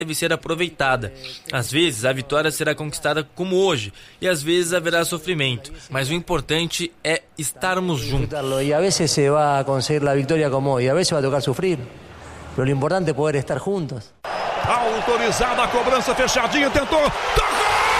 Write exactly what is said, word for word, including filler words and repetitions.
deve ser aproveitada. Às vezes a vitória será conquistada como hoje e às vezes haverá sofrimento, mas o importante é estarmos juntos. E às vezes se vai conseguir a vitória como hoje, às vezes vai tocar sofrer, mas o importante é poder estar juntos. Autorizada a cobrança, fechadinha, tentou, tocou!